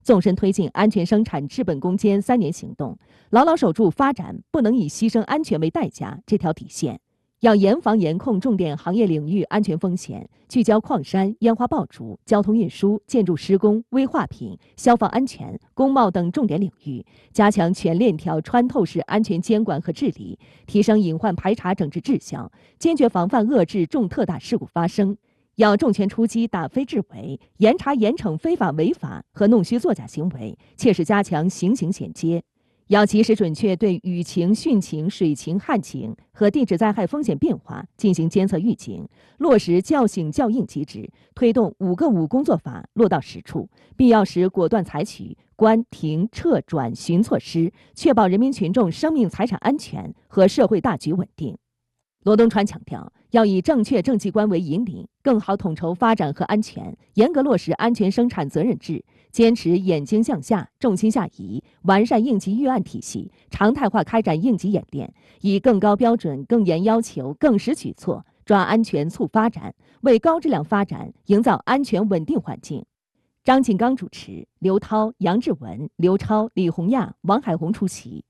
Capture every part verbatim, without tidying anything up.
纵深推进安全生产治本攻坚三年行动，牢牢守住发展不能以牺牲安全为代价这条底线。要严防严控重点行业领域安全风险，聚焦矿山、烟花爆竹、交通运输、建筑施工、危化品、消防安全、工贸等重点领域，加强全链条穿透式安全监管和治理，提升隐患排查整治质效，坚决防范遏制重特大事故发生。要重拳出击打非治伪，严查严惩非法违法和弄虚作假行为，切实加强刑刑衔接。要及时准确对雨情、汛情、水情、旱情和地质灾害风险变化进行监测预警，落实叫醒叫应机制，推动“五个五”工作法落到实处，必要时果断采取关、停、撤、转、巡措施，确保人民群众生命财产安全和社会大局稳定。罗东川强调，要以正确政绩观为引领，更好统筹发展和安全，严格落实安全生产责任制，坚持眼睛向下、重心下移，完善应急预案体系，常态化开展应急演练，以更高标准、更严要求、更实举措，抓安全促发展，为高质量发展营造安全稳定环境。张锦刚主持，刘涛、杨志文、刘超、李红亚、王海红出席。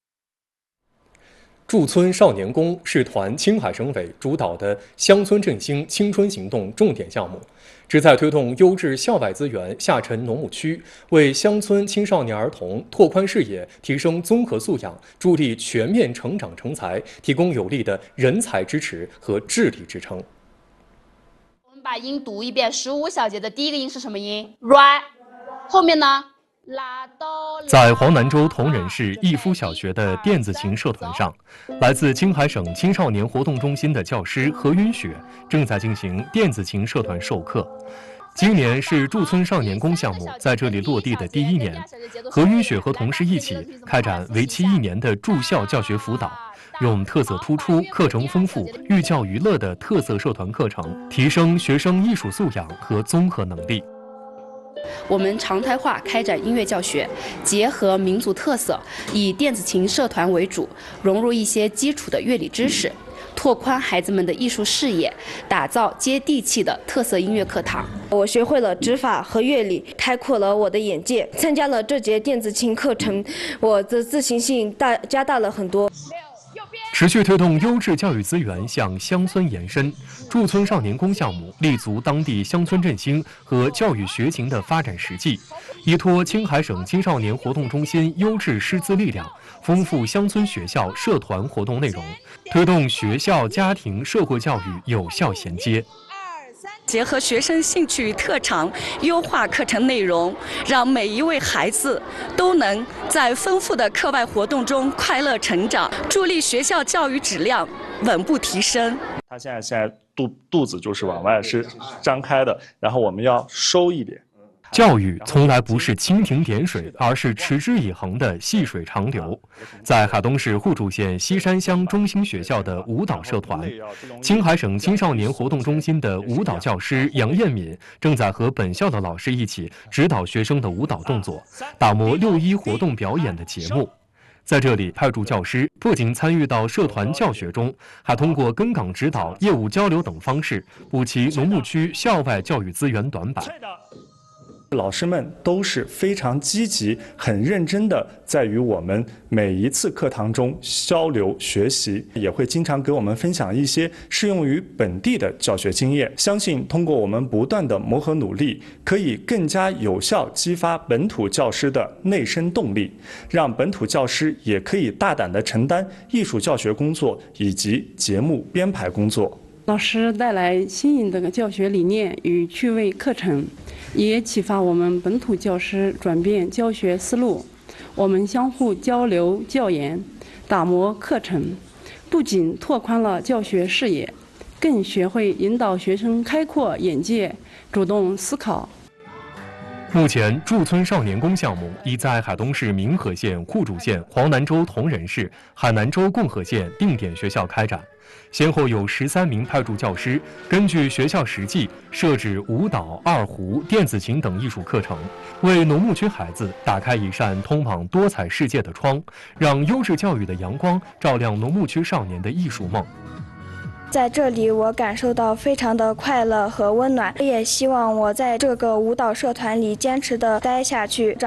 驻村少年宫是团青海省委主导的乡村振兴青春行动重点项目，旨在推动优质校外资源下沉农牧区，为乡村青少年儿童拓宽视野、提升综合素养、助力全面成长成才提供有力的人才支持和智力支撑。 我们把音读一遍，十五小节的第一个音是什么音 ？r， 后面呢？ 在黄南州铜仁市义夫小学的电子琴社团上，来自青海省青少年活动中心的教师何云雪正在进行电子琴社团授课。今年是驻村少年宫项目在这里落地的第一年，何云雪和同事一起开展为期一年的驻校教学辅导，用特色突出、课程丰富、寓教于乐的特色社团课程，提升学生艺术素养和综合能力。 我们常态化开展音乐教学，结合民族特色，以电子琴社团为主，融入一些基础的乐理知识，拓宽孩子们的艺术视野，打造接地气的特色音乐课堂。 我学会了指法和乐理，开阔了我的眼界。参加了这节电子琴课程，我的自信心大加大了很多。 持续推动优质教育资源向乡村延伸，驻村少年宫项目立足当地乡村振兴和教育学情的发展实际，依托青海省青少年活动中心优质师资力量，丰富乡村学校社团活动内容，推动学校、家庭、社会教育有效衔接。 结合学生兴趣特长，优化课程内容，让每一位孩子都能在丰富的课外活动中快乐成长，助力学校教育质量稳步提升。 他现在现在肚肚子就是往外是张开的，然后我们要收一点。 教育从来不是蜻蜓点水，而是持之以恒的细水长流。在海东市互主县西山乡中心学校的舞蹈社团，青海省青少年活动中心的舞蹈教师杨艳敏正在和本校的老师一起指导学生的舞蹈动作，打磨六一活动表演的节目。在这里，派驻教师不仅参与到社团教学中，还通过跟岗指导、业务交流等方式，补齐农牧区校外教育资源短板。 老师们都是非常积极、很认真的，在与我们每一次课堂中交流学习，也会经常给我们分享一些适用于本地的教学经验。相信通过我们不断的磨合努力，可以更加有效激发本土教师的内生动力，让本土教师也可以大胆地承担艺术教学工作以及节目编排工作。 老师带来新颖的教学理念与趣味课程，也启发我们本土教师转变教学思路。我们相互交流教研，打磨课程，不仅拓宽了教学视野，更学会引导学生开阔眼界，主动思考。 目前，驻村少年宫项目已在海东市民和县、互主县、黄南州铜仁市、海南州共和县定点学校开展。先后有十三名派驻教师根据学校实际设置舞蹈、二胡、电子琴等艺术课程，为农牧区孩子打开一扇通往多彩世界的窗，让优质教育的阳光照亮农牧区少年的艺术梦。 在这里，我感受到非常的快乐和温暖，也希望我在这个舞蹈社团里坚持的待下去。